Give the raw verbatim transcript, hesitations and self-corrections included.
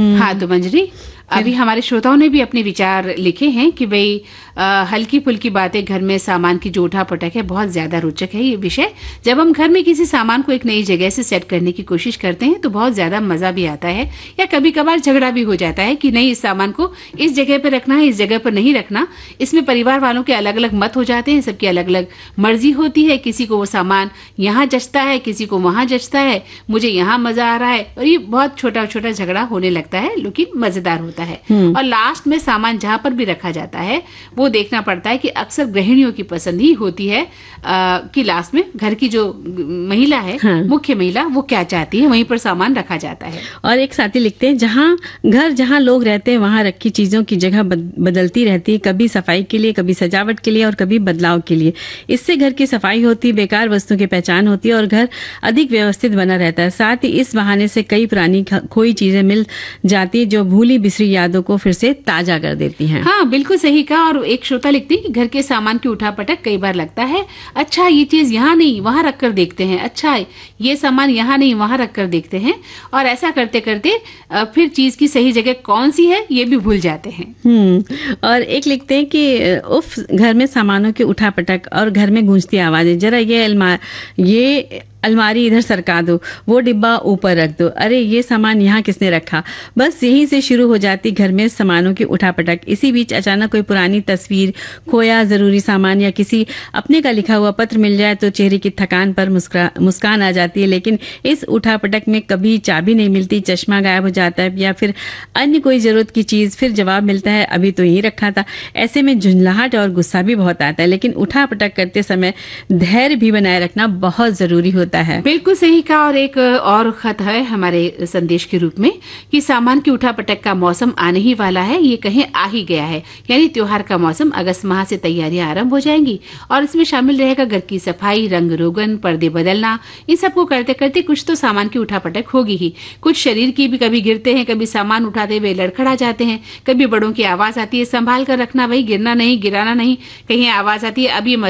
हाँ तो मंजरी, अभी हमारे श्रोताओं ने भी अपने विचार लिखे हैं कि भाई हल्की फुल्की बातें घर में सामान की जो उठा पटक है बहुत ज्यादा रोचक है ये विषय। जब हम घर में किसी सामान को एक नई जगह से सेट करने की कोशिश करते हैं तो बहुत ज्यादा मजा भी आता है, या कभी कभार झगड़ा भी हो जाता है कि नहीं इस सामान को इस जगह पर रखना है, इस जगह पर नहीं रखना। इसमें परिवार वालों के अलग अलग मत हो जाते हैं, सबकी अलग अलग मर्जी होती है, किसी को वो सामान यहाँ जचता है, किसी को वहां जचता है, मुझे यहाँ मजा आ रहा है, और ये बहुत छोटा छोटा झगड़ा होने लगता है लेकिन मजेदार होता है। और लास्ट में सामान जहां पर भी रखा जाता है वो देखना पड़ता है कि अक्सर गृहिणियों की पसंद ही होती है आ, कि लास्ट में घर की जो महिला है, हाँ। मुख्य महिला, वो क्या चाहती है वहीं पर सामान रखा जाता है। और एक साथी लिखते हैं जहां घर जहां लोग रहते हैं वहां रखी चीजों की जगह बदलती रहती है, कभी सफाई के लिए, कभी सजावट के लिए और कभी बदलाव के लिए। इससे घर की सफाई होती, बेकार वस्तुओं की पहचान होती है और घर अधिक व्यवस्थित बना रहता है। साथ ही इस बहाने से कई पुरानी खोई चीजें मिल जाती है जो भूली बिसरी यादों को फिर से ताजा कर देती हैं। हाँ बिल्कुल सही कहा। और एक श्रोता लिखती है कि घर के सामान की उठापटक कई बार लगता है अच्छा ये चीज यहाँ नहीं वहां रख कर देखते हैं, अच्छा ये सामान यहाँ नहीं वहां रख कर देखते हैं, और ऐसा करते करते फिर चीज की सही जगह कौन सी है ये भी भूल जाते हैं। हम्म और एक लिखते हैं कि उफ घर में सामानों की उठापटक और घर में गूंजती आवाजें, जरा ये अलमा ये अलमारी इधर सरका दो, वो डिब्बा ऊपर रख दो, अरे ये सामान यहाँ किसने रखा। बस यहीं से शुरू हो जाती घर में सामानों की उठापटक। इसी बीच अचानक कोई पुरानी तस्वीर, खोया जरूरी सामान या किसी अपने का लिखा हुआ पत्र मिल जाए तो चेहरे की थकान पर मुस्कान आ जाती है। लेकिन इस उठापटक में कभी चाबी नहीं मिलती, चश्मा गायब हो जाता है या फिर अन्य कोई जरूरत की चीज, फिर जवाब मिलता है अभी तो यहीं रखा था। ऐसे में झुंझलाहट और गुस्सा भी बहुत आता है, लेकिन उठापटक करते समय धैर्य भी बनाए रखना बहुत जरूरी होता है। बिल्कुल सही कहा। और एक और खत है हमारे संदेश के रूप में कि सामान की उठापटक का मौसम आने ही वाला है, ये कहीं आ ही गया है, यानी त्योहार का मौसम। अगस्त माह से तैयारियां आरंभ हो जाएंगी और इसमें शामिल रहेगा घर की सफाई, रंग रोगन, पर्दे बदलना। इन सबको करते करते कुछ तो सामान की उठापटक होगी ही। कुछ शरीर की भी, कभी गिरते हैं, कभी सामान उठाते हुए लड़खड़ा जाते हैं, कभी बड़ों की आवाज आती है संभाल कर रखना भाई, गिरना नहीं, गिराना नहीं, कहीं आवाज आती है अब ये